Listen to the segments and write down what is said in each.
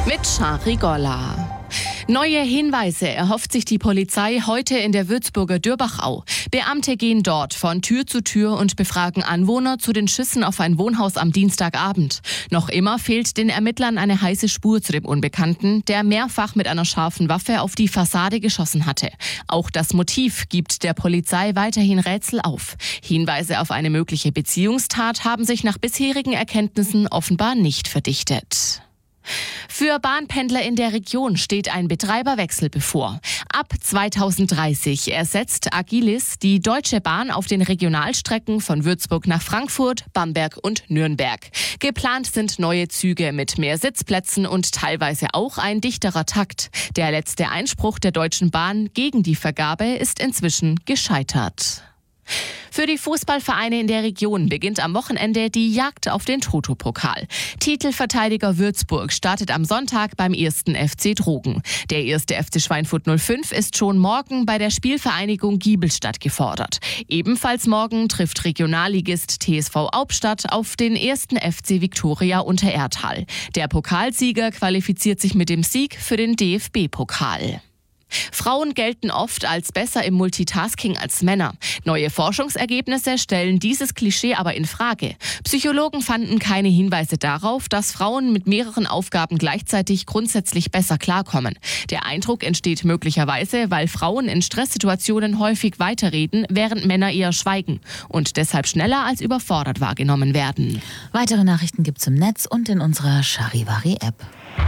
Mit Shari Golla. Neue Hinweise erhofft sich die Polizei heute in der Würzburger Dürbachau. Beamte gehen dort von Tür zu Tür und befragen Anwohner zu den Schüssen auf ein Wohnhaus am Dienstagabend. Noch immer fehlt den Ermittlern eine heiße Spur zu dem Unbekannten, der mehrfach mit einer scharfen Waffe auf die Fassade geschossen hatte. Auch das Motiv gibt der Polizei weiterhin Rätsel auf. Hinweise auf eine mögliche Beziehungstat haben sich nach bisherigen Erkenntnissen offenbar nicht verdichtet. Für Bahnpendler in der Region steht ein Betreiberwechsel bevor. Ab 2030 ersetzt Agilis die Deutsche Bahn auf den Regionalstrecken von Würzburg nach Frankfurt, Bamberg und Nürnberg. Geplant sind neue Züge mit mehr Sitzplätzen und teilweise auch ein dichterer Takt. Der letzte Einspruch der Deutschen Bahn gegen die Vergabe ist inzwischen gescheitert. Für die Fußballvereine in der Region beginnt am Wochenende die Jagd auf den Toto-Pokal. Titelverteidiger Würzburg startet am Sonntag beim 1. FC Drogen. Der 1. FC Schweinfurt 05 ist schon morgen bei der Spielvereinigung Giebelstadt gefordert. Ebenfalls morgen trifft Regionalligist TSV Aubstadt auf den 1. FC Viktoria Untererthal. Der Pokalsieger qualifiziert sich mit dem Sieg für den DFB-Pokal. Frauen gelten oft als besser im Multitasking als Männer. Neue Forschungsergebnisse stellen dieses Klischee aber in Frage. Psychologen fanden keine Hinweise darauf, dass Frauen mit mehreren Aufgaben gleichzeitig grundsätzlich besser klarkommen. Der Eindruck entsteht möglicherweise, weil Frauen in Stresssituationen häufig weiterreden, während Männer eher schweigen und deshalb schneller als überfordert wahrgenommen werden. Weitere Nachrichten gibt's im Netz und in unserer Charivari-App.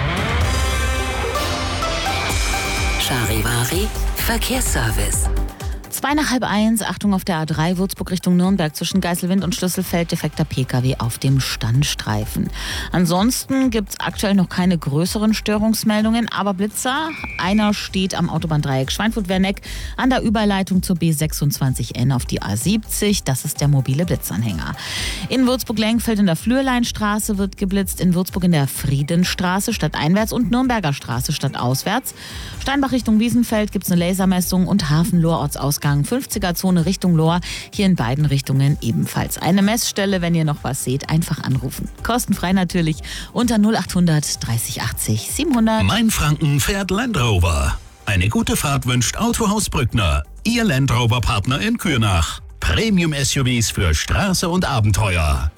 Charivari Verkehrsservice. 1:02, Achtung auf der A3 Würzburg Richtung Nürnberg zwischen Geiselwind und Schlüsselfeld, defekter Pkw auf dem Standstreifen. Ansonsten gibt es aktuell noch keine größeren Störungsmeldungen, aber Blitzer, einer steht am Autobahndreieck Schweinfurt-Werneck an der Überleitung zur B26N auf die A70, das ist der mobile Blitzanhänger. In Würzburg-Lengfeld in der Flürleinstraße wird geblitzt, in Würzburg in der Friedenstraße stadteinwärts und Nürnberger Straße stadtauswärts. Steinbach Richtung Wiesenfeld gibt es eine Lasermessung und Hafen-Lohr-Ortsausgang 50er-Zone Richtung Lohr. Hier in beiden Richtungen ebenfalls eine Messstelle. Wenn ihr noch was seht, einfach anrufen. Kostenfrei natürlich unter 0800 30 80 700. Mainfranken fährt Land Rover. Eine gute Fahrt wünscht Autohaus Brückner. Ihr Land Rover-Partner in Kürnach. Premium-SUVs für Straße und Abenteuer.